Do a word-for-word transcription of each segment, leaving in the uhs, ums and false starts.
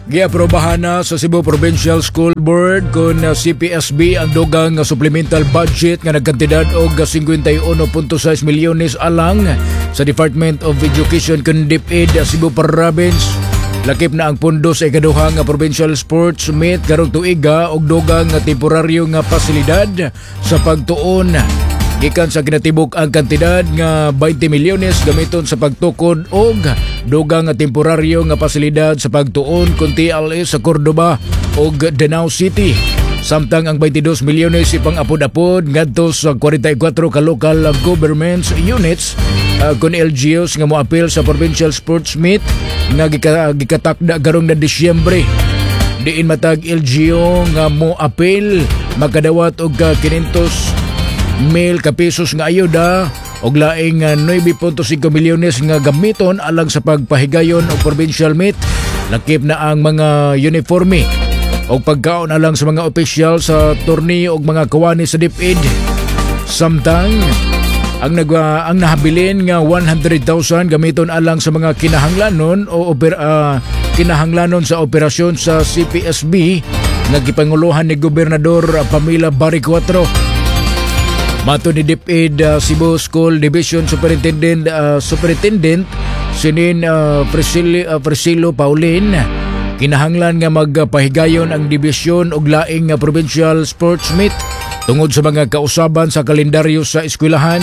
Giaprobahan na sa Cebu Provincial School Board kon C P S B ang dugang nga supplemental budget nga nagkantidad og fifty-one point six milyones alang sa Department of Education kun DepEd Cebu Province. Lakip na ang pondo sa ikaduha nga Provincial Sports Meet karong tuiga og dugang nga temporaryo nga pasilidad sa pagtuon. Gikan sa kinatibuk ang kantidad nga twenty milyones gamiton sa pagtukod og dugang nga temporaryo nga pasilidad sa pagtuon kun T L S sa Cordoba og Danau City. Samtang ang twenty-two milyones ipang-apod-apod ngadto sa forty-four ka local governments units uh, kun L G Os nga moapil sa Provincial Sports Meet nga gikatakda karong na Disyembre. Diin matag L G O nga moapil makadawat og five hundred mil ka pesos nga ayuda og laing uh, nine point five milyones nga gamiton alang sa pagpahigayon og provincial meet. Lakip na ang mga uniforme og pagkaon alang sa mga opisyal sa torneo og mga kawani sa DepEd. Samtang ang nag uh, ang nahabilin nga one hundred thousand gamiton alang sa mga kinahanglanon o oper, uh, kinahanglanon sa operasyon sa C P S B nga gipanguluhan ni Gobernador uh, Pamela Barricuatro. Mato ni DepEd uh, Cebu School Division Superintendent uh, Superintendent Sinin uh, Priscillo, uh, Priscillo Paulin, kinahanglan nga magpahigayon ang dibisyon og laing nga provincial sports meet tungod sa mga kausaban sa kalendaryo sa eskwelahan.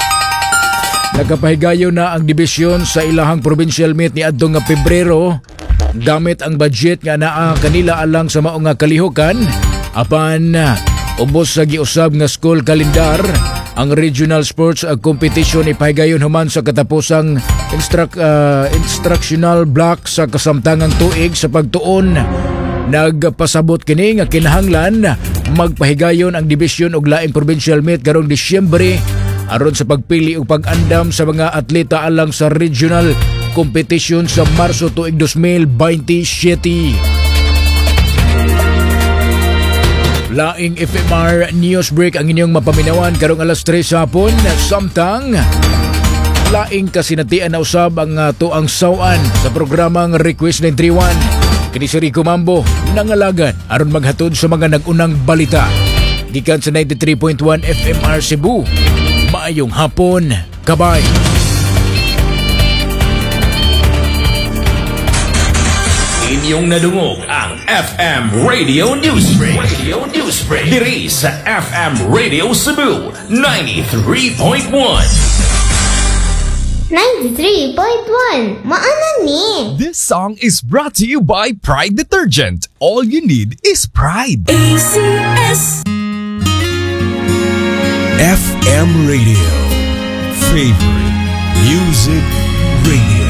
Nagapahigayon na ang dibisyon sa ilahang provincial meet ni adtong nga Pebrero gamit ang budget nga naa kanila alang sa mao nga kalihukan apan ubos sa giusab nga school kalendar. Ang regional sports uh, competition ipahigayon human sa katapusang instruct, uh, instructional block sa kasamtangang tuig sa pagtuon. Nagpasabot kini nga kinahanglan magpahigayon ang dibisyon og laing provincial meet karong Disyembre aron sa pagpili og pag-andam sa mga atleta alang sa regional competition sa Marso tuig twenty twenty-seven. Laing F M R News Break ang inyong mapaminawan karong alas tres hapon. Samtang laing kasinatian na usab ang uh, tuang sawan sa programang Request nine three one. Kini si Rico Mambo nangalagan aron maghatod sa mga nagunang balita gikan sa ninety-three point one F M R Cebu. Maayong hapon, kabay. Inyong nadungog ang F M Radio Newsbreak. Radio Newsbreak. Diri sa F M Radio Cebu ninety-three point one. ninety-three point one. Maana ni. This song is brought to you by Pride Detergent. All you need is pride. A C S F M Radio. Favorite Music Radio.